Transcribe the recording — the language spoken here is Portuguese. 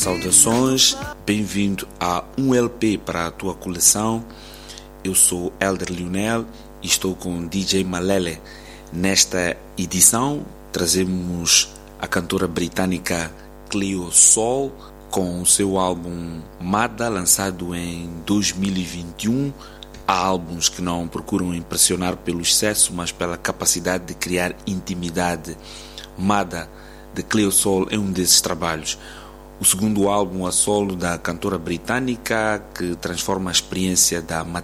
Saudações, bem-vindo a um LP para a tua coleção. Eu sou Elder Lionel e estou com DJ Malele. Nesta edição trazemos a cantora britânica Cleo Sol com o seu álbum Mada, lançado em 2021. Há álbuns que não procuram impressionar pelo excesso, mas pela capacidade de criar intimidade. Mada, de Cleo Sol, é um desses trabalhos. O segundo álbum a solo da cantora britânica, que transforma a experiência da